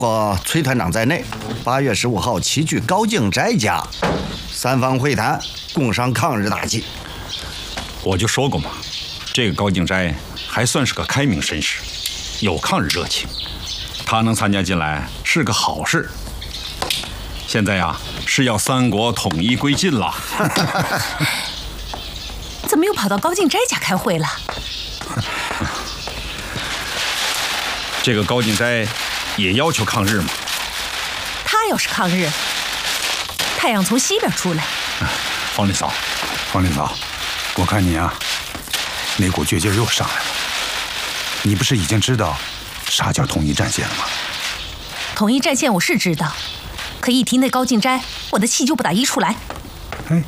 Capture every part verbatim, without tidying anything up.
括崔团长在内，八月十五号齐聚高敬斋家，三方会谈，共商抗日大计。 我就说过嘛，这个高敬斋还算是个开明绅士，有抗日热情，他能参加进来是个好事。现在呀，是要三国统一归晋了。 怎么又跑到高敬斋家开会了？ 这个高敬斋也要求抗日嘛。 他要是抗日，太阳从西边出来。 黄丽嫂，黄丽嫂，我看你啊，那股倔劲又上来了。你不是已经知道啥叫统一战线了吗？ 统一战线我是知道，可一提那高敬斋，我的气就不打一处来。 哎，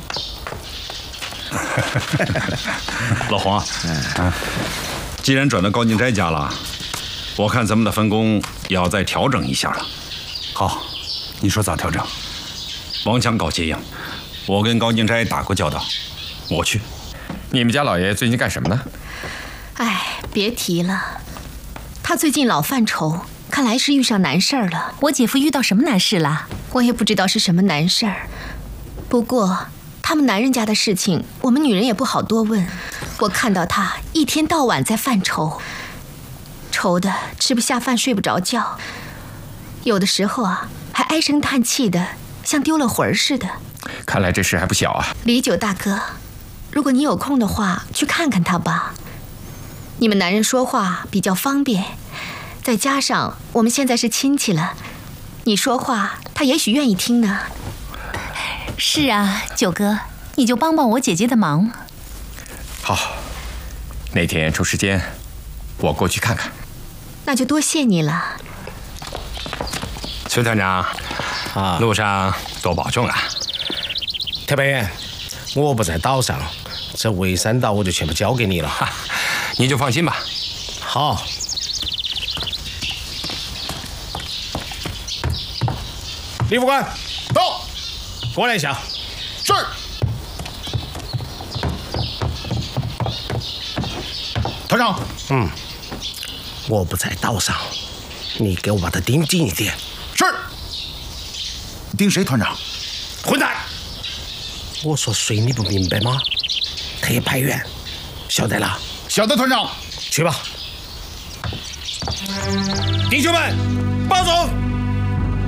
老黄啊，嗯，既然转到高敬斋家了，我看咱们的分工也要再调整一下了。 好，你说咋调整？ 王强搞接应，我跟高敬斋打过交道，我去。 你们家老爷最近干什么呢？ 哎，别提了，他最近老犯愁，看来是遇上难事儿了。 我姐夫遇到什么难事了？ 我也不知道是什么难事儿，不过他们男人家的事情，我们女人也不好多问。我看到他一天到晚在犯愁，愁得吃不下饭，睡不着觉，有的时候啊，还唉声叹气的，像丢了魂儿似的。 看来这事还不小啊。 李九大哥，如果你有空的话，去看看他吧。你们男人说话比较方便，再加上我们现在是亲戚了，你说话他也许愿意听呢。 是啊，九哥，你就帮帮我姐姐的忙。 好，哪天抽时间，我过去看看。 那就多谢你了。 崔团长，啊，路上多保重啊。 特派员，我不在岛上，这围山岛我就全部交给你了。 哈，你就放心吧。 好。李副官，到，过来一下。 是。团长。 嗯，我不在岛上，你给我把他盯紧一点。 是。盯谁，团长？ 混蛋！我说谁你不明白吗？特派员，晓得了。 晓得，团长。 去吧。弟兄们，报走！